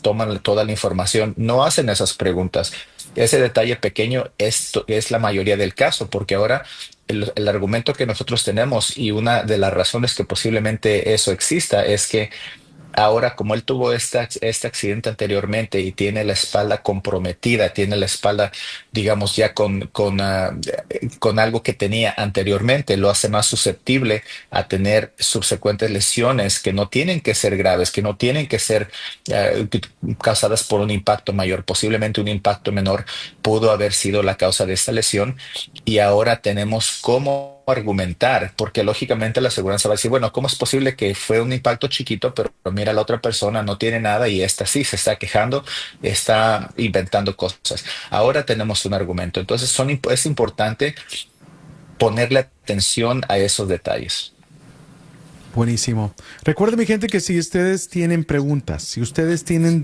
toman toda la información, no hacen esas preguntas. Ese detalle pequeño es la mayoría del caso, porque ahora el argumento que nosotros tenemos y una de las razones que posiblemente eso exista es que ahora, como él tuvo este accidente anteriormente y tiene la espalda comprometida, tiene la espalda, digamos, ya con algo que tenía anteriormente, lo hace más susceptible a tener subsecuentes lesiones que no tienen que ser graves, que no tienen que ser eh, causadas por un impacto mayor. Posiblemente un impacto menor pudo haber sido la causa de esta lesión y ahora tenemos cómo argumentar, porque lógicamente la aseguranza va a decir, bueno, ¿cómo es posible que fue un impacto chiquito, pero mira, la otra persona no tiene nada y esta sí se está quejando, está inventando cosas? Ahora tenemos un argumento. Entonces es importante ponerle atención a esos detalles. Buenísimo. Recuerden, mi gente, que si ustedes tienen preguntas, si ustedes tienen